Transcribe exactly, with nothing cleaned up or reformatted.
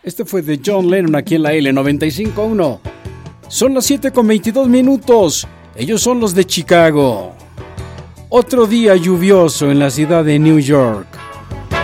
Este fue de John Lennon aquí en la L noventa y cinco punto uno. Son las siete con veintidós minutos. Ellos son los de Chicago. Otro día lluvioso en la ciudad de New York.